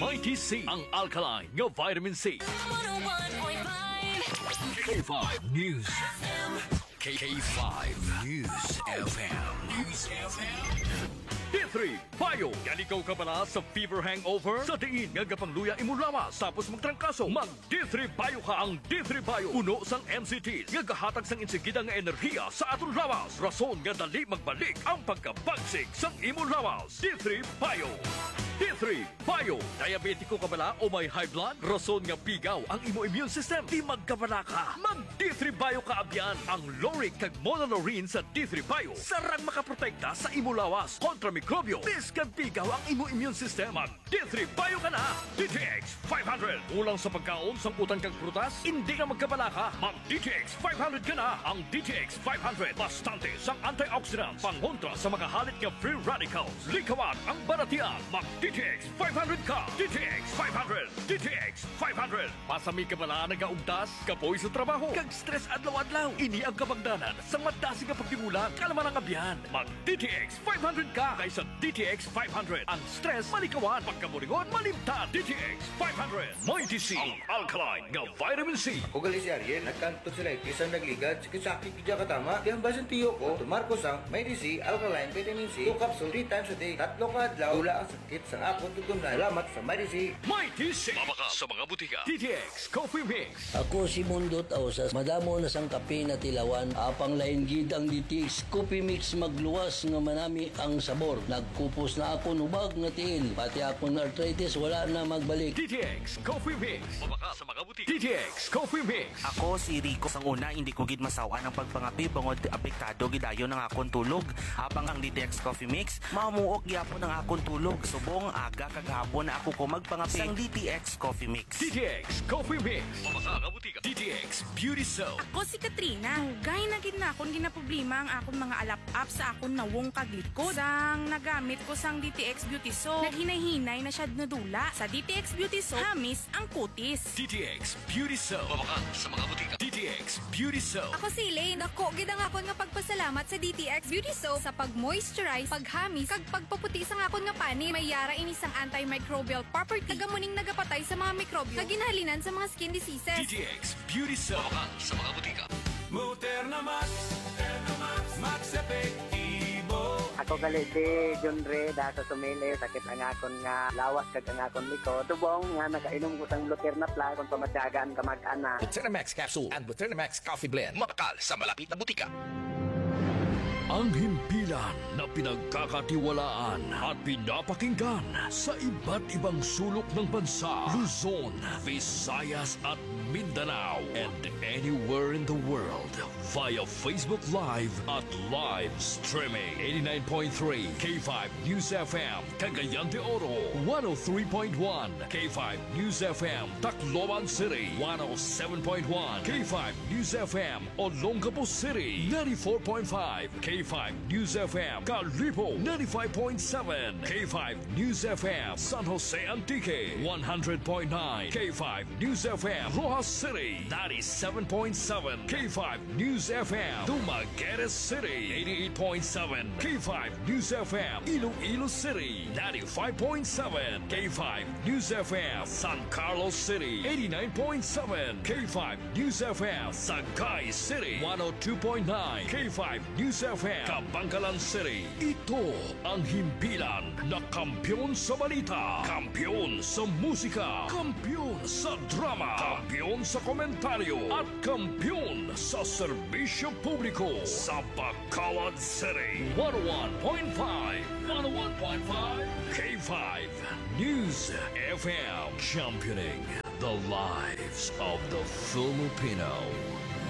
Mighty C, ang alkaline nga vitamin C. 101.5 K5 News. K5 News FM. News FM. D3 Bio. Yan ikaw ka pala sa fever hangover? Sa diin nga kapangluya imulawas tapos magtrangkaso. Mag D3 Bio ka. Ang D3 Bio puno sang MCTs nga gahatag sang insigida nga enerhiya sa aton lawas. Rason nga dali magbalik ang pagkabagsik sang imulawas. D3 Bio. D3 Bio. Diabetiko ka bala o may high blood? Rason nga pigaw ang imo immune system. Di magkabala ka. Mag D3 Bio ka abyan. Ang Loric kag Monolorine sa D3 Bio sarang makaprotekta sa imo lawas kontra mikrobyo. Biskan pigaw ang imo immune system. Mag D3 Bio ka na. DTX 500. Ulang sa pagkaon sang utang kag prutas, hindi ka magkabala ka. Mag DTX 500 ka na. Ang DTX 500 bastante sang antioxidants pangontra sa mga halit nga free radicals. Likawan ang baratian. Mag DTX 500 ka. DTX 500. DTX 500. Pasami ka bala nagaugtas, kapoy sa trabaho, kag stress adlaw-adlaw. Ini ang kabagdanan sa madasi nga pagtimulang kalman ang abyan. Mag DTX 500 ka kaysa DTX 500. Ang stress malikawan, pagkaburingon malimtan. DTX 500. Mighty C, ang alkaline nga vitamin C. Ako gali si Ariel, nagkanto sila isang nagligad, sakit kidya katama. Di ang basan tiyo ko, tumarko sang may DC, alkaline, vitamin C, 2 capsule 3 times a day. 3 ka adlaw, wala ang sakit sa ako tutunan. Salamat sa may DC. Mighty C. Mabaka sa mga butika. DTX Coffee Mix. Ako si Mundot Ausas, madamo na sang kape na tilawan, apang lain gid ang DTX Coffee Mix magluwas nga manami ang sabor. Nagkupos na ako nubag nga tiil, pati akong arthritis wala na magbalik. DTX Coffee Mix. Mabaka sa mga butika. DTX Coffee Mix. Ako si Rico. Sang una, hindi ko gid masawa ng pagpangapi bangod apektado gidayo ng akong tulog. Habang ang DTX Coffee Mix, mamuok gyapon ang akong tulog. Subong aga kagahapon na ako ko magpangapi sang DTX Coffee Mix. DTX Coffee Mix. Mabaka nga butika. DTX Beauty Soap. Ako si Katrina. Hugay na gid na akong ginaproblema ang akong mga alap-up sa akong nawong kaglikod. Sang nagamit ko sang DTX Beauty Soap, naghinay-hinay na siya nadula. Sa DTX Beauty Soap, hamis ang kutis. DTX Beauty Soap. Mabaka sa mga butika. DTX Beauty Soap. Ako si Elaine. Dako gid ang akon nga pagpasalamat sa DTX Beauty Soap sa pag-moisturize, paghamis, kag pagpaputi sa akon nga pani. May yara ini sang antimicrobial property. Tagamuning nagapatay sa mga mikrobyo. Kaginhalinan sa mga skin diseases. DTX Beauty Soap. Mabaka sa mga butika. Muterna Max, Max Epektibo. Ako gali si John Ray, dahil sa sumili, sakit ang akon nga lawas kag ang akon likod. Tubong nga nakainom ko sang Luterna Plus kung pamatyagaan ka mag-ana. Buternamax Capsule and Buternamax Coffee Blend. Mabakal sa malapit na butika. Ang himpilan na pinagkakatiwalaan at pinapakinggan sa iba't ibang sulok ng bansa, Luzon, Visayas at Mindanao, and anywhere in the world via Facebook Live at live streaming. 89.3 K5 News FM, Cagayan de Oro, 103.1 K5 News FM, Tacloban City, 107.1 K5 News FM, Olongapo City, 94.5 K5 News FM, Calibo, 95.7 K5 News FM, San Jose Antique, 100.9 K5 News FM, Rojas City, 97.7 K5 News FM, Dumaguete City, 88.7 K5 News FM, Iloilo City, 95.7 K5 News FM, San Carlos City, 89.7 K5 News FM, Sagay City, 102.9 K5 News FM, Kabangkalan City. Ito ang himpilan na kampiyon sa balita, kampiyon sa musika, kampiyon sa drama, kampiyon sa komentaryo, at kampiyon sa serbisyo publiko sa Bacolod City. 101.5 K5 News FM, championing the lives of the Filipino.